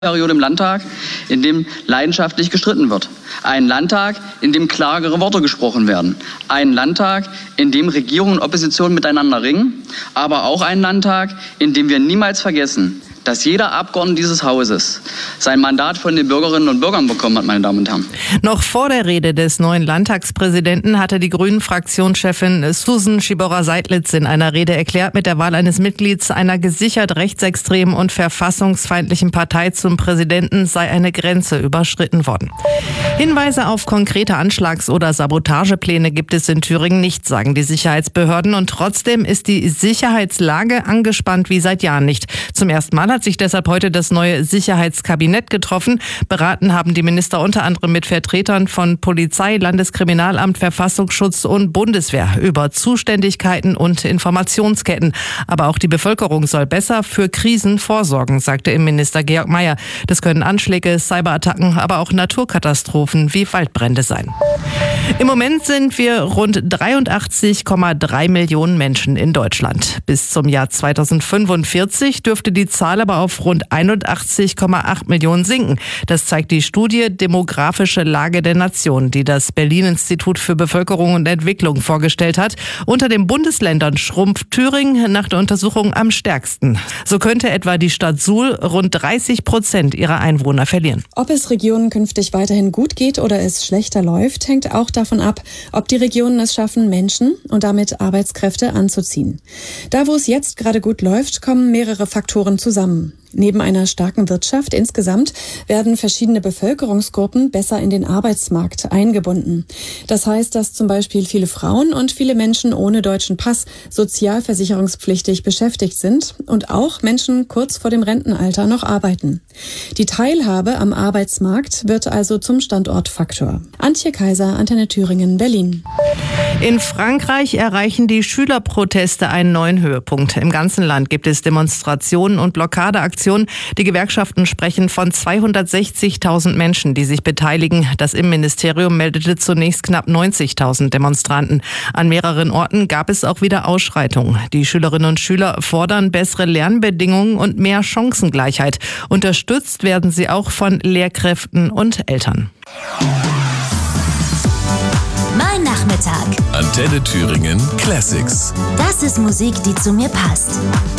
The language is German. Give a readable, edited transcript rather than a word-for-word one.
Periode im Landtag, in dem leidenschaftlich gestritten wird. Ein Landtag, in dem klarere Worte gesprochen werden. Ein Landtag, in dem Regierung und Opposition miteinander ringen. Aber auch ein Landtag, in dem wir niemals vergessen, dass jeder Abgeordnete dieses Hauses sein Mandat von den Bürgerinnen und Bürgern bekommen hat, meine Damen und Herren. Noch vor der Rede des neuen Landtagspräsidenten hatte die Grünen-Fraktionschefin Susan Schiborra-Seydlitz in einer Rede erklärt, mit der Wahl eines Mitglieds einer gesichert rechtsextremen und verfassungsfeindlichen Partei zum Präsidenten sei eine Grenze überschritten worden. Hinweise auf konkrete Anschlags- oder Sabotagepläne gibt es in Thüringen nicht, sagen die Sicherheitsbehörden. Und trotzdem ist die Sicherheitslage angespannt wie seit Jahren nicht. Zum ersten Mal hat sich deshalb heute das neue Sicherheitskabinett getroffen. Beraten haben die Minister unter anderem mit Vertretern von Polizei, Landeskriminalamt, Verfassungsschutz und Bundeswehr über Zuständigkeiten und Informationsketten. Aber auch die Bevölkerung soll besser für Krisen vorsorgen, sagte Innenminister Georg Mayer. Das können Anschläge, Cyberattacken, aber auch Naturkatastrophen wie Waldbrände sein. Im Moment sind wir rund 83,3 Millionen Menschen in Deutschland. Bis zum Jahr 2045 dürfte die Zahl aber auf rund 81,8 Millionen sinken. Das zeigt die Studie Demografische Lage der Nation, die das Berlin-Institut für Bevölkerung und Entwicklung vorgestellt hat. Unter den Bundesländern schrumpft Thüringen nach der Untersuchung am stärksten. So könnte etwa die Stadt Suhl rund 30% ihrer Einwohner verlieren. Ob es Regionen künftig weiterhin gut geht oder es schlechter läuft, hängt auch davon ab, ob die Regionen es schaffen, Menschen und damit Arbeitskräfte anzuziehen. Da, wo es jetzt gerade gut läuft, kommen mehrere Faktoren zusammen. Neben einer starken Wirtschaft insgesamt werden verschiedene Bevölkerungsgruppen besser in den Arbeitsmarkt eingebunden. Das heißt, dass zum Beispiel viele Frauen und viele Menschen ohne deutschen Pass sozialversicherungspflichtig beschäftigt sind und auch Menschen kurz vor dem Rentenalter noch arbeiten. Die Teilhabe am Arbeitsmarkt wird also zum Standortfaktor. Antje Kaiser, Antenne Thüringen, Berlin. In Frankreich erreichen die Schülerproteste einen neuen Höhepunkt. Im ganzen Land gibt es Demonstrationen und Blockadeaktionen. Die Gewerkschaften sprechen von 260.000 Menschen, die sich beteiligen. Das Innenministerium meldete zunächst knapp 90.000 Demonstranten. An mehreren Orten gab es auch wieder Ausschreitungen. Die Schülerinnen und Schüler fordern bessere Lernbedingungen und mehr Chancengleichheit. Unterstützt werden sie auch von Lehrkräften und Eltern. Mein Nachmittag. Antenne Thüringen Classics. Das ist Musik, die zu mir passt.